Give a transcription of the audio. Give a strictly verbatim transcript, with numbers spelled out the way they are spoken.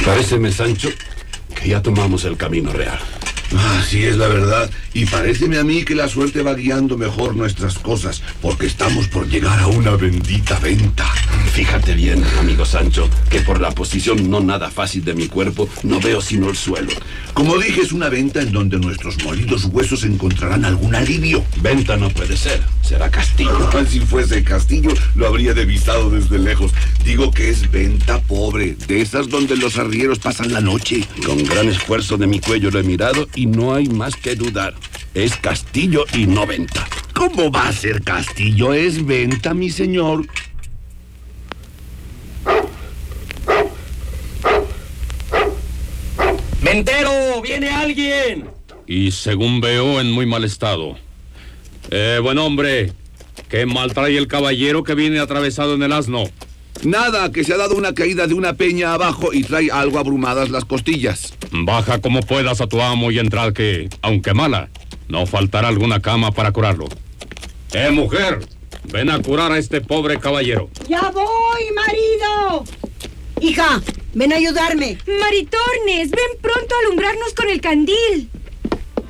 Paréceme, Sancho, que ya tomamos el camino real. Así es la verdad, y paréceme a mí que la suerte va guiando mejor nuestras cosas, porque estamos por llegar a una bendita venta. Fíjate bien, amigo Sancho, que por la posición no nada fácil de mi cuerpo, no veo sino el suelo. Como dije, es una venta en donde nuestros molidos huesos encontrarán algún alivio. Venta no puede ser, será castillo. Si fuese castillo, lo habría divisado desde lejos. Digo que es venta pobre, de esas donde los arrieros pasan la noche. Con gran esfuerzo de mi cuello lo he mirado y no hay más que dudar. Es castillo y no venta. ¿Cómo va a ser castillo? Es venta, mi señor. ¡Ventero! ¡Viene alguien! Y según veo, en muy mal estado. Eh, buen hombre, ¿qué mal trae el caballero que viene atravesado en el asno? Nada, que se ha dado una caída de una peña abajo y trae algo abrumadas las costillas. Baja como puedas a tu amo y entrad que, aunque mala, no faltará alguna cama para curarlo. ¡Eh, mujer! Ven a curar a este pobre caballero. ¡Ya voy, marido! Hija, ven a ayudarme. Maritornes, ven pronto a alumbrarnos con el candil.